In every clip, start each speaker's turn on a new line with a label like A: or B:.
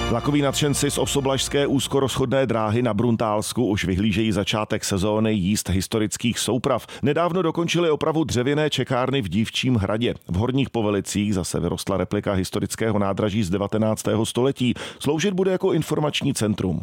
A: Vlakoví nadšenci z osoblažské úzkorozchodné dráhy na Bruntálsku už vyhlížejí začátek sezóny jízd historických souprav. Nedávno dokončili opravu dřevěné čekárny v Dívčím hradě. V Horních Povelicích zase vyrostla replika historického nádraží z 19. století. Sloužit bude jako informační centrum.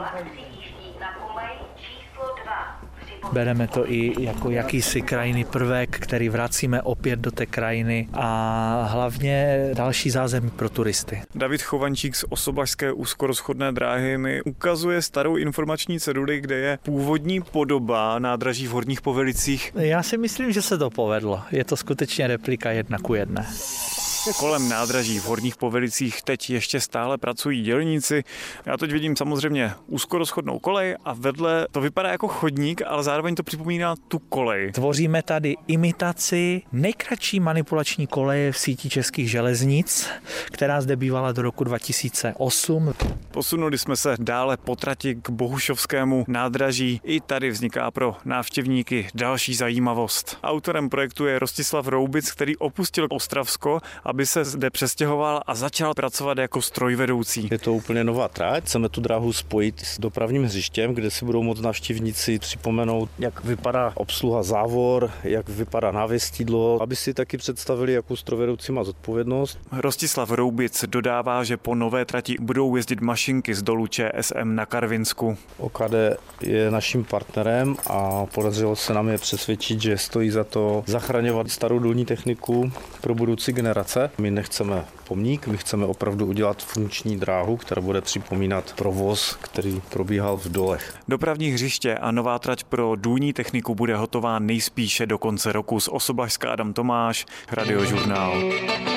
B: Bereme to i jako jakýsi krajinný prvek, který vracíme opět do té krajiny a hlavně další zázemí pro turisty.
C: David Chovančík z osoblažské úzkorozchodné dráhy mi ukazuje starou informační ceduli, kde je původní podoba nádraží v Horních Povelicích.
B: Já si myslím, že se to povedlo. Je to skutečně replika 1:1.
C: Kolem nádraží v Horních Povelicích teď ještě stále pracují dělníci. Já teď vidím samozřejmě úzkorozchodnou kolej a vedle to vypadá jako chodník, ale zároveň to připomíná tu kolej.
B: Tvoříme tady imitaci nejkratší manipulační koleje v síti českých železnic, která zde bývala do roku 2008.
C: Posunuli jsme se dále po trati k Bohušovskému nádraží. I tady vzniká pro návštěvníky další zajímavost. Autorem projektu je Rostislav Roubic, který opustil Ostravsko, aby se zde přestěhoval a začal pracovat jako strojvedoucí.
D: Je to úplně nová trať. Chceme tu dráhu spojit s dopravním hřištěm, kde si budou moct navštěvníci připomenout, jak vypadá obsluha závor, jak vypadá návěstidlo, aby si taky představili, jakou strojvedoucí má zodpovědnost.
C: Rostislav Roubic dodává, že po nové trati budou jezdit mašinky z dolu ČSM na Karvinsku.
D: OKD je naším partnerem a podařilo se nám je přesvědčit, že stojí za to zachraňovat starou důlní techniku pro budoucí generace. My nechceme pomník, my chceme opravdu udělat funkční dráhu, která bude připomínat provoz, který probíhal v dolech.
C: Dopravní hřiště a nová trať pro důlní techniku bude hotová nejspíše do konce roku. Z Osoblažska Adam Tomáš, Radiožurnál.